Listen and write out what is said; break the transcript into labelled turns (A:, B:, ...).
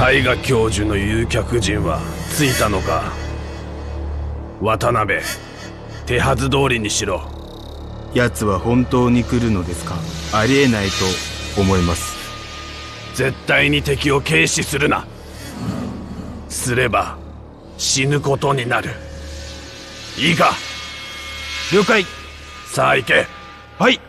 A: 大河教授の誘客人は着いたのか。渡辺、手はず通りにしろ。
B: 奴は本当に来るのですか？ありえないと思います。
A: 絶対に敵を軽視するな。すれば死ぬことになる。いいか？
B: 了解。
A: さあ行け。
B: はい。